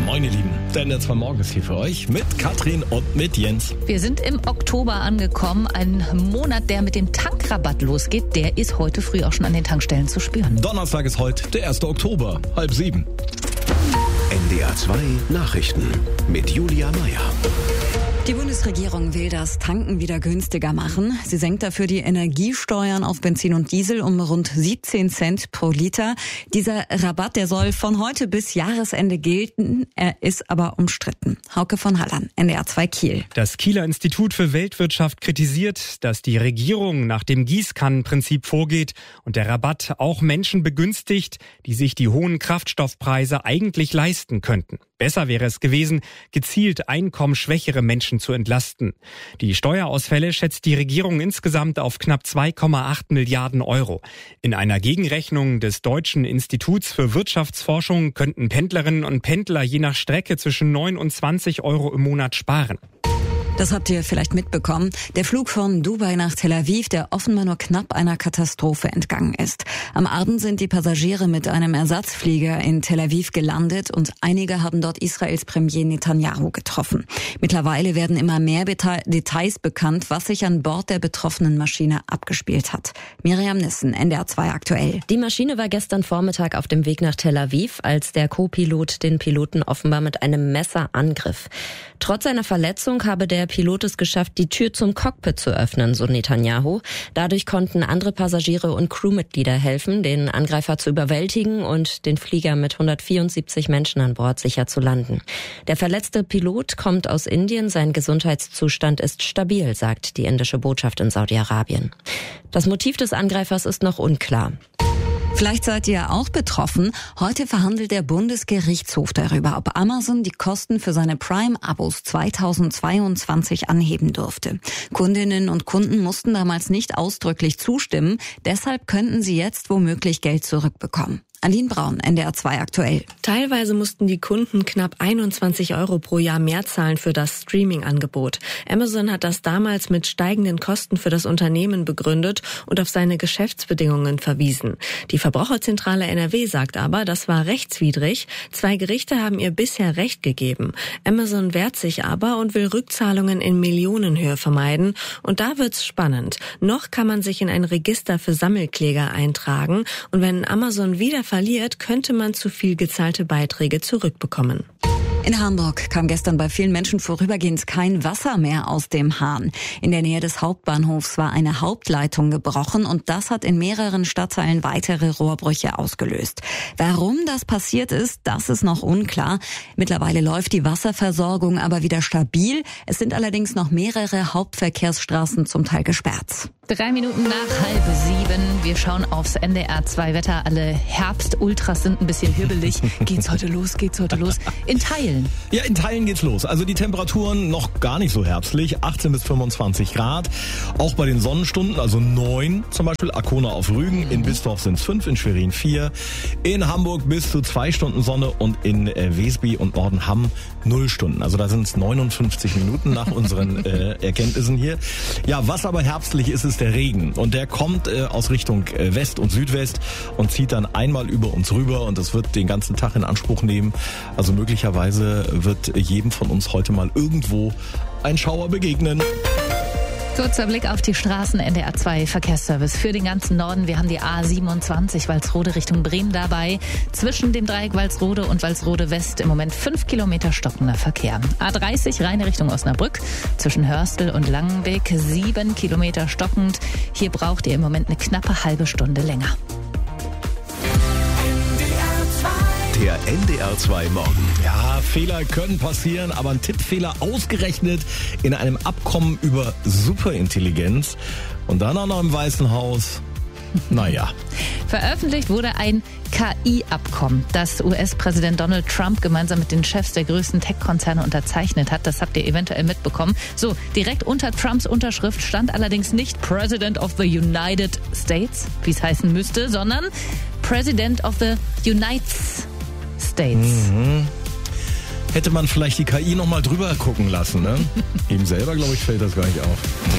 Moin ihr Lieben, der NDR2 Morgen ist hier für euch mit Katrin und mit Jens. Wir sind im Oktober angekommen, ein Monat, der mit dem Tankrabatt losgeht, der ist heute früh auch schon an den Tankstellen zu spüren. Donnerstag ist heute der 1. Oktober, 6:30. NDR2 Nachrichten mit Julia Meyer. Die Bundesregierung will das Tanken wieder günstiger machen. Sie senkt dafür die Energiesteuern auf Benzin und Diesel um rund 17 Cent pro Liter. Dieser Rabatt, der soll von heute bis Jahresende gelten. Er ist aber umstritten. Hauke von Hallan, NDR2 Kiel. Das Kieler Institut für Weltwirtschaft kritisiert, dass die Regierung nach dem Gießkannenprinzip vorgeht und der Rabatt auch Menschen begünstigt, die sich die hohen Kraftstoffpreise eigentlich leisten könnten. Besser wäre es gewesen, gezielt einkommensschwächere Menschen zu entlasten. Die Steuerausfälle schätzt die Regierung insgesamt auf knapp 2,8 Milliarden Euro. In einer Gegenrechnung des Deutschen Instituts für Wirtschaftsforschung könnten Pendlerinnen und Pendler je nach Strecke zwischen 9 und 20 Euro im Monat sparen. Das habt ihr vielleicht mitbekommen. Der Flug von Dubai nach Tel Aviv, der offenbar nur knapp einer Katastrophe entgangen ist. Am Abend sind die Passagiere mit einem Ersatzflieger in Tel Aviv gelandet und einige haben dort Israels Premier Netanyahu getroffen. Mittlerweile werden immer mehr Details bekannt, was sich an Bord der betroffenen Maschine abgespielt hat. Miriam Nissen, NDR2 aktuell. Die Maschine war gestern Vormittag auf dem Weg nach Tel Aviv, als der Co-Pilot den Piloten offenbar mit einem Messer angriff. Trotz seiner Verletzung habe der Pilot es geschafft, die Tür zum Cockpit zu öffnen, so Netanyahu. Dadurch konnten andere Passagiere und Crewmitglieder helfen, den Angreifer zu überwältigen und den Flieger mit 174 Menschen an Bord sicher zu landen. Der verletzte Pilot kommt aus Indien, sein Gesundheitszustand ist stabil, sagt die indische Botschaft in Saudi-Arabien. Das Motiv des Angreifers ist noch unklar. Vielleicht seid ihr auch betroffen. Heute verhandelt der Bundesgerichtshof darüber, ob Amazon die Kosten für seine Prime-Abos 2022 anheben durfte. Kundinnen und Kunden mussten damals nicht ausdrücklich zustimmen. Deshalb könnten sie jetzt womöglich Geld zurückbekommen. Aline Braun, NDR2 aktuell. Teilweise mussten die Kunden knapp 21 Euro pro Jahr mehr zahlen für das Streaming-Angebot. Amazon hat das damals mit steigenden Kosten für das Unternehmen begründet und auf seine Geschäftsbedingungen verwiesen. Die Verbraucherzentrale NRW sagt aber, das war rechtswidrig. 2 Gerichte haben ihr bisher Recht gegeben. Amazon wehrt sich aber und will Rückzahlungen in Millionenhöhe vermeiden. Und da wird's spannend. Noch kann man sich in ein Register für Sammelkläger eintragen. Und wenn Amazon wieder verliert, könnte man zu viel gezahlte Beiträge zurückbekommen. In Hamburg kam gestern bei vielen Menschen vorübergehend kein Wasser mehr aus dem Hahn. In der Nähe des Hauptbahnhofs war eine Hauptleitung gebrochen und das hat in mehreren Stadtteilen weitere Rohrbrüche ausgelöst. Warum das passiert ist, das ist noch unklar. Mittlerweile läuft die Wasserversorgung aber wieder stabil. Es sind allerdings noch mehrere Hauptverkehrsstraßen zum Teil gesperrt. 3 Minuten nach 6:30. Wir schauen aufs NDR2 Wetter. Alle Herbst-Ultras sind ein bisschen hibbelig. Geht's heute los? In Teilen. Ja, in Teilen geht's los. Also die Temperaturen noch gar nicht so herbstlich. 18 bis 25 Grad. Auch bei den Sonnenstunden, also 9 zum Beispiel. Arkona auf Rügen. In Bistorf sind's 5, in Schwerin 4. In Hamburg bis zu 2 Stunden Sonne und in Wesby und Nordenham 0 Stunden. Also da sind's 59 Minuten nach unseren Erkenntnissen hier. Ja, was aber herbstlich ist, ist der Regen. Und der kommt aus Richtung West und Südwest und zieht dann einmal über uns rüber und das wird den ganzen Tag in Anspruch nehmen. Also möglicherweise wird jedem von uns heute mal irgendwo ein Schauer begegnen. Kurzer Blick auf die Straßen, NDR2 Verkehrsservice für den ganzen Norden. Wir haben die A27 Walsrode Richtung Bremen dabei. Zwischen dem Dreieck Walsrode und Walsrode West im Moment 5 Kilometer stockender Verkehr. A30 reine Richtung Osnabrück. Zwischen Hörstel und Langenbeek 7 Kilometer stockend. Hier braucht ihr im Moment eine knappe halbe Stunde länger. Der NDR2 Morgen. Ja, Fehler können passieren, aber ein Tippfehler ausgerechnet in einem Abkommen über Superintelligenz und dann auch noch im Weißen Haus. Naja. Veröffentlicht wurde ein KI-Abkommen, das US-Präsident Donald Trump gemeinsam mit den Chefs der größten Tech-Konzerne unterzeichnet hat. Das habt ihr eventuell mitbekommen. So, direkt unter Trumps Unterschrift stand allerdings nicht President of the United States, wie es heißen müsste, sondern President of the United States. Hätte man vielleicht die KI noch mal drüber gucken lassen, ne? Ihm selber, glaube ich, fällt das gar nicht auf.